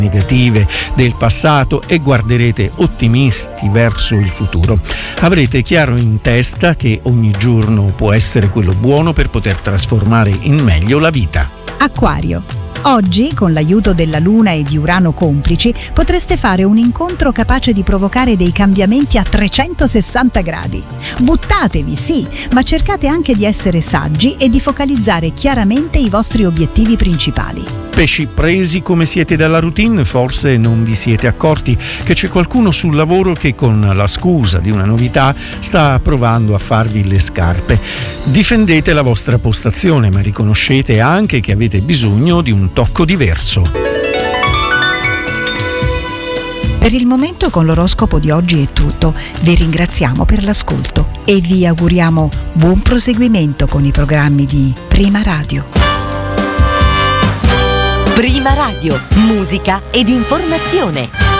negative del passato e guarderete ottimisti verso il futuro. Avrete chiaro in testa che ogni giorno può essere quello buono per poter trasformare in meglio la vita. Acquario. Oggi, con l'aiuto della Luna e di Urano complici, potreste fare un incontro capace di provocare dei cambiamenti a 360 gradi. Buttatevi, sì, ma cercate anche di essere saggi e di focalizzare chiaramente i vostri obiettivi principali. Pesci, presi come siete dalla routine, forse non vi siete accorti che c'è qualcuno sul lavoro che con la scusa di una novità sta provando a farvi le scarpe. Difendete la vostra postazione, ma riconoscete anche che avete bisogno di un tocco diverso. Per il momento con l'oroscopo di oggi è tutto. Vi ringraziamo per l'ascolto e vi auguriamo buon proseguimento con i programmi di Prima Radio. Prima Radio, musica ed informazione.